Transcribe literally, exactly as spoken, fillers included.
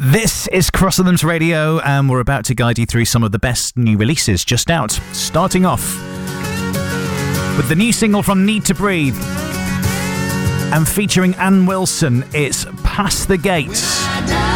This is Cross Rhythms Radio, and we're about to guide you through some of the best new releases just out. Starting off with the new single from Need to Breathe, and featuring Ann Wilson, it's Past the Gates.